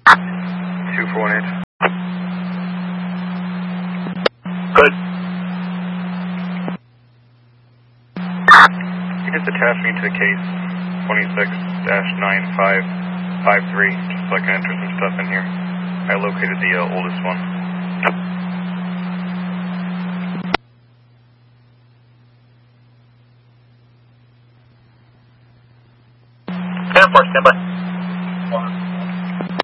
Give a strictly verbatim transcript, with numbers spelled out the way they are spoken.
two four one eight. Good. You just attach me to case twenty-six dash nine five five three, just so I can enter some stuff in here. I located the uh, oldest one. ten four, stand by.